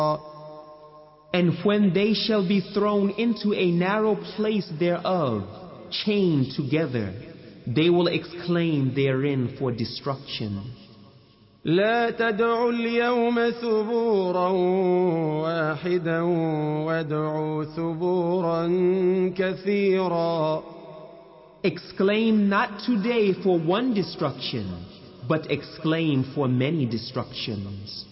And when they shall be thrown into a narrow place thereof, chained together, they will exclaim therein for destruction. لا تدعوا اليوم ثبورا واحدا وادعوا ثبورا كثيرا. Exclaim not today for one destruction, but exclaim for many destructions.